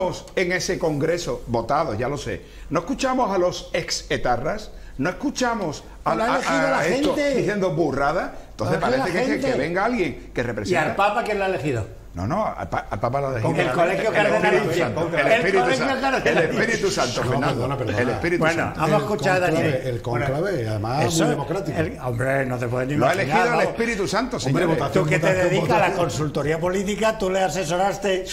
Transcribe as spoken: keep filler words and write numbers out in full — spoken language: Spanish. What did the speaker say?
en ese congreso, votados, ya lo sé, no escuchamos a los ex etarras, no escuchamos a, Lo ha a, elegido a la esto gente. diciendo burrada, entonces Lo ha elegido parece la que, que, gente. que venga alguien que ¿Y representa. al Papa quién lo ha elegido? No, no, al, pa, al Papa lo ha elegido. El Colegio el Cardenalicio. Espíritu Santo, el El Espíritu Colegio Santo, el Cardenalicio. Espíritu Santo, No, Fernando, perdona, perdona. el Espíritu Bueno, Santo. vamos a El escuchar a conclave, Daniel. el conclave, además, Eso, muy democrático. el- hombre, no te puedes ni Lo ha imaginar, elegido el vamos. Espíritu Santo, Hombre, señores. votación, Tú que te votación, dedicas a la votación. consultoría política, tú le asesoraste